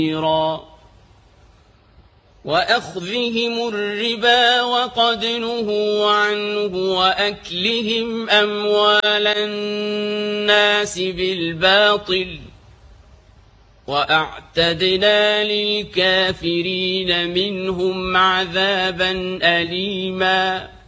وأخذهم الربا وقد نهوا عنه وأكلهم أموال الناس بالباطل وأعتدنا للكافرين منهم عذابا أليما